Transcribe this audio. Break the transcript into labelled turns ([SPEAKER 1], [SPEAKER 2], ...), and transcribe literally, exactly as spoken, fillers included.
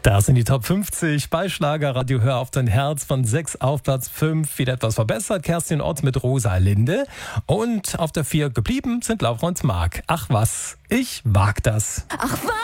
[SPEAKER 1] Das sind die Top fünfzig bei Schlagerradio. Hör auf dein Herz, von sechs auf Platz fünf. Wieder etwas verbessert. Kerstin Ott mit Rosa Linde. Und auf der vier geblieben sind Laura und Marc. Ach was, ich wag das.
[SPEAKER 2] Ach was.